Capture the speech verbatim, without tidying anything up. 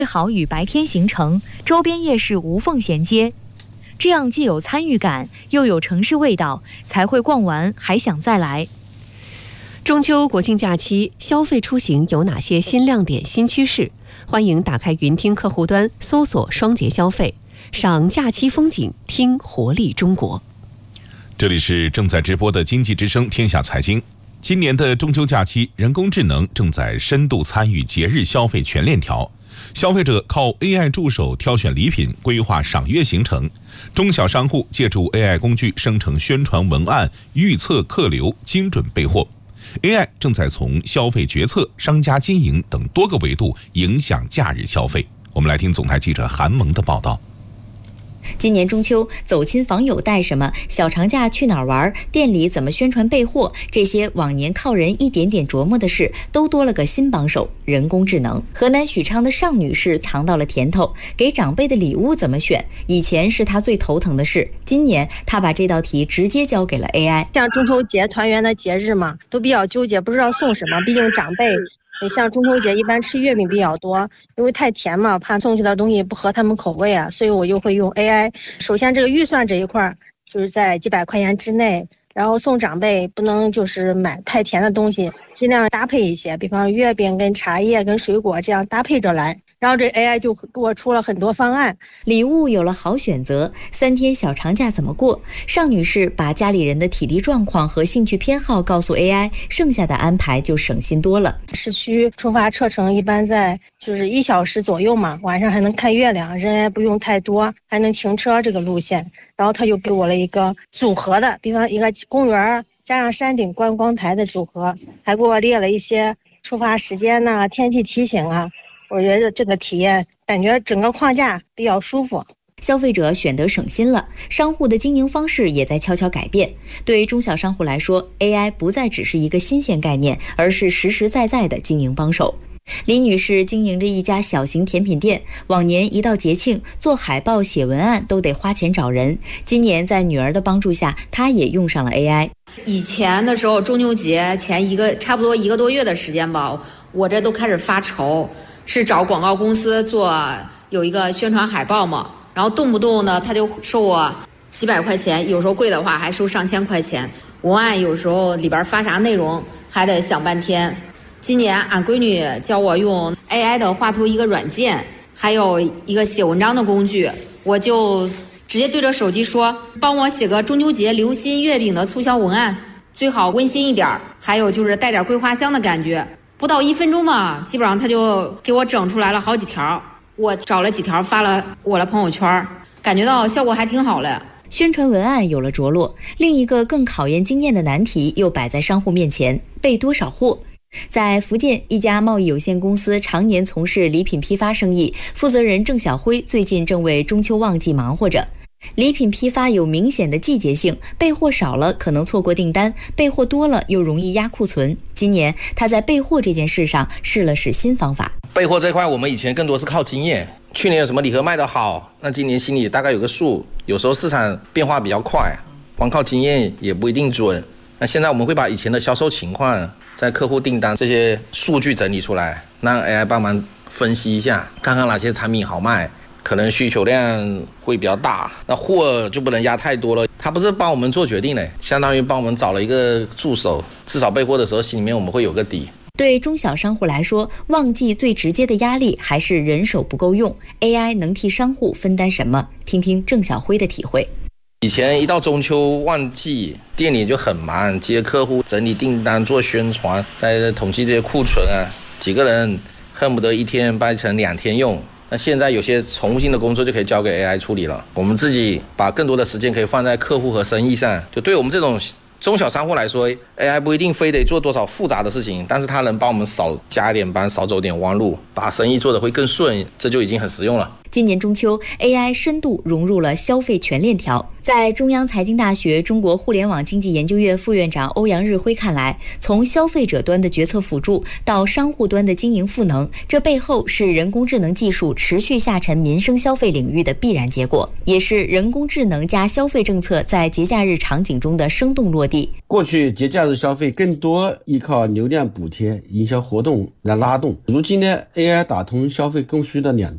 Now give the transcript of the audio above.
最好与白天行程、周边夜市无缝衔接，这样既有参与感，又有城市味道，才会逛完还想再来。 中秋国庆假期，消费出行有哪些新亮点、新趋势？欢迎打开云听客户端，搜索“双节消费”，赏假期风景，听活力中国。 这里是正在直播的经济之声天下财经。今年的中秋假期，人工智能正在深度参与节日消费全链条。消费者靠 A I 助手挑选礼品，规划赏月行程；中小商户借助 A I 工具生成宣传文案，预测客流，精准备货。A I 正在从消费决策、商家经营等多个维度影响假日消费。我们来听总台记者韩萌的报道。 今年中秋，走亲访友带什么？小长假去哪儿玩？店里怎么宣传备货？这些往年靠人一点点琢磨的事，都多了个新帮手——人工智能。河南许昌的尚女士尝到了甜头，给长辈的礼物怎么选？以前是她最头疼的事，今年她把这道题直接交给了 A I。 像中秋节团圆的节日嘛，都比较纠结，不知道送什么。毕竟长辈。像中秋节一般吃月饼比较多，因为太甜嘛，怕送去的东西不合他们口味啊，所以我就会用 A I。首先这个预算这一块就是在几百块钱之内，然后送长辈不能就是买太甜的东西，尽量搭配一些，比方月饼跟茶叶跟水果这样搭配着来，然后这 A I 就给我出了很多方案。 礼物有了好选择，三天小长假怎么过？尚女士把家里人的体力状况和兴趣偏好告诉 A I， 剩下的安排就省心多了。 市区出发车程一般在就是一小时左右嘛，晚上还能看月亮，人也不用太多，还能停车这个路线。然后他就给我了一个组合的，比方一个公园加上山顶观光台的组合，还给我列了一些出发时间呐、天气提醒啊。我觉得这个体验感觉整个框架比较舒服。 消费者选得省心了，商户的经营方式也在悄悄改变。对中小商户来说 ，A I 不再只是一个新鲜概念，而是实实在在的经营帮手。李女士经营着一家小型甜品店，往年一到节庆，做海报、写文案都得花钱找人。今年在女儿的帮助下，她也用上了 A I。 以前的时候，中秋节前一个差不多一个多月的时间吧，我这都开始发愁，是找广告公司做有一个宣传海报嘛，然后动不动呢他就收我几百块钱，有时候贵的话还收上千块钱。文案有时候里边发啥内容还得想半天。今年俺闺女教我用 A I 的画图一个软件，还有一个写文章的工具，我就直接对着手机说，帮我写个中秋节流心月饼的促销文案，最好温馨一点，还有就是带点桂花香的感觉。不到一分钟嘛，基本上他就给我整出来了好几条，我找了几条发了我的朋友圈，感觉到效果还挺好嘞。 宣传文案有了着落，另一个更考验经验的难题又摆在商户面前：备多少货？在福建一家贸易有限公司常年从事礼品批发生意，负责人郑小辉最近正为中秋旺季忙活着。礼品批发有明显的季节性，备货少了可能错过订单，备货多了又容易压库存。今年他在备货这件事上试了试新方法。 备货这块我们以前更多是靠经验，去年有什么礼盒卖得好，那今年心里大概有个数，有时候市场变化比较快，光靠经验也不一定准。那现在我们会把以前的销售情况、在客户订单这些数据整理出来，让 A I 帮忙分析一下，看看哪些产品好卖，可能需求量会比较大，那货就不能压太多了。他不是帮我们做决定的，相当于帮我们找了一个助手，至少备货的时候心里面我们会有个底。 对中小商户来说，旺季最直接的压力还是人手不够用。 A I 能替商户分担什么？听听郑小辉的体会。 以前一到中秋旺季，店里就很忙，接客户、整理订单、做宣传，再统计这些库存啊，几个人恨不得一天掰成两天用。那现在有些重复性的工作就可以交给 A I 处理了，我们自己把更多的时间可以放在客户和生意上。就对我们这种中小商户来说， A I 不一定非得做多少复杂的事情，但是它能帮我们少加一点班，少走点弯路，把生意做得会更顺，这就已经很实用了。 今年中秋 ，A I 深度融入了消费全链条。在中央财经大学中国互联网经济研究院副院长欧阳日辉看来，从消费者端的决策辅助到商户端的经营赋能，这背后是人工智能技术持续下沉民生消费领域的必然结果，也是人工智能加消费政策在节假日场景中的生动落地。 过去节假日消费更多依靠流量补贴、营销活动来拉动，如今呢 ，A I 打通消费供需的两